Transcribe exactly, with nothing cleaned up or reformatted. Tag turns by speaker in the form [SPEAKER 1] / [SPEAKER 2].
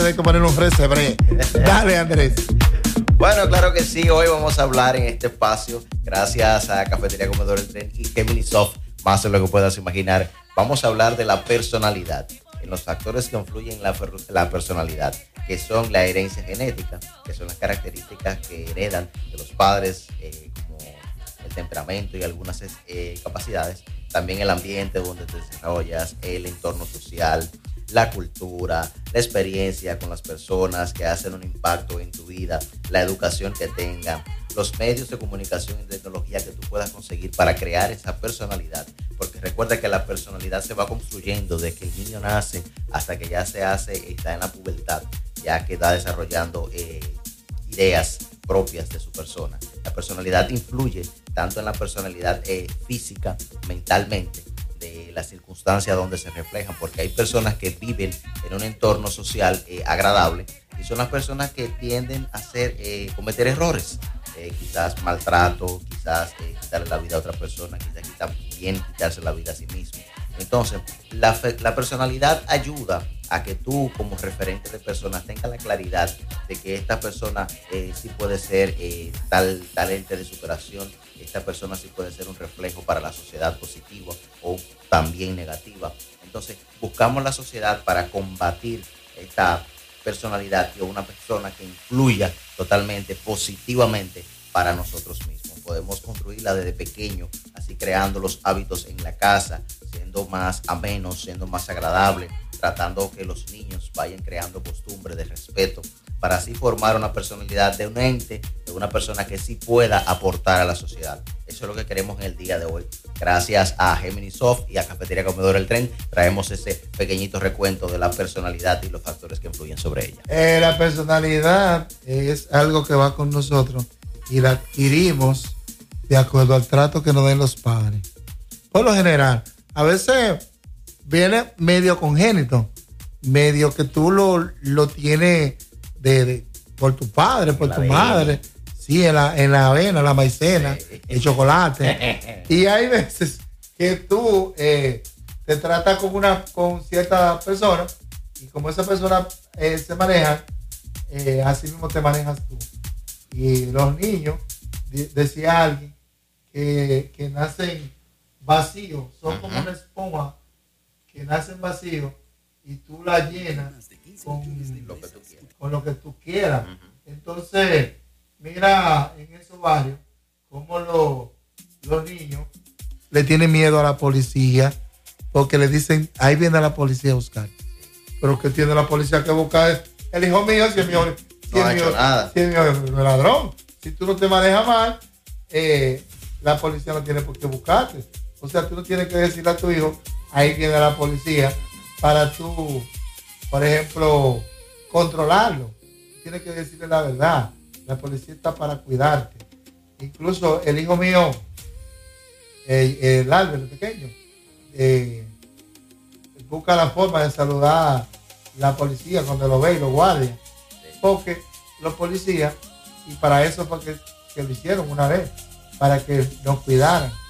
[SPEAKER 1] Hay que poner un resebre. Dale, Andrés.
[SPEAKER 2] Bueno, claro que sí. Hoy vamos a hablar en este espacio, gracias a Cafetería Comedor El Tren y Gemini Soft, más de lo que puedas imaginar. Vamos a hablar de la personalidad, en los factores que influyen en la, la personalidad, que son la herencia genética, que son las características que heredan de los padres, eh, como el temperamento y algunas eh, capacidades. También el ambiente donde te desarrollas, el entorno social, la cultura, la experiencia con las personas que hacen un impacto en tu vida, la educación que tengan, los medios de comunicación y tecnología que tú puedas conseguir para crear esa personalidad. Porque recuerda que la personalidad se va construyendo desde que el niño nace hasta que ya se hace, está en la pubertad, ya que está desarrollando eh, ideas propias de su persona. La personalidad influye tanto en la personalidad eh, física, mentalmente, de las circunstancias donde se reflejan, porque hay personas que viven en un entorno social eh, agradable y son las personas que tienden a hacer, eh, cometer errores, eh, quizás maltrato, quizás eh, quitarle la vida a otra persona, quizás también quitarse la vida a sí mismo. Entonces, la, la personalidad ayuda a que tú, como referente de personas, tengas la claridad de que esta persona eh, sí puede ser eh, tal, tal ente de superación. Esta persona sí puede ser un reflejo para la sociedad positiva o también negativa. Entonces, buscamos la sociedad para combatir esta personalidad y una persona que influya totalmente positivamente para nosotros mismos. Podemos construirla desde pequeño, así creando los hábitos en la casa, siendo más amenos, siendo más agradable, tratando que los niños vayan creando costumbres de respeto, para así formar una personalidad de un ente, de una persona que sí pueda aportar a la sociedad. Eso es lo que queremos en el día de hoy. Gracias a Gemini Soft y a Cafetería Comedor El Tren, traemos ese pequeñito recuento de la personalidad y los factores que influyen sobre ella.
[SPEAKER 1] Eh, la personalidad es algo que va con nosotros y la adquirimos de acuerdo al trato que nos den los padres. Por lo general, a veces viene medio congénito, medio que tú lo, lo tienes de, de, por tu padre, por tu madre, sí, en la, en la avena, la maicena, sí, el chocolate. Y hay veces que tú eh, te tratas con una con cierta persona y como esa persona eh, se maneja, eh, así mismo te manejas tú. Y los niños, de, decía alguien, que, que nacen vacíos, son uh-huh. como una esponja que nacen vacíos y tú la llenas con lo que tú quieras. Con lo que tú quieras. Uh-huh. Entonces, mira en esos barrios cómo lo, los niños le tienen miedo a la policía porque le dicen, ahí viene la policía a buscar. Pero que tiene la policía que buscar el hijo mío, si el mío, si
[SPEAKER 2] no
[SPEAKER 1] el mío,
[SPEAKER 2] ha hecho nada.
[SPEAKER 1] Si el mío es ladrón. Si tú no te manejas mal, eh, la policía no tiene por qué buscarte. O sea, tú no tienes que decirle a tu hijo, ahí viene la policía, para tú, por ejemplo, controlarlo. Tienes que decirle la verdad. La policía está para cuidarte. Incluso el hijo mío, el, el Albert, el pequeño, eh, busca la forma de saludar a la policía cuando lo ve y lo guardia. Porque los policías, y para eso fue que, que lo hicieron una vez, para que nos cuidaran.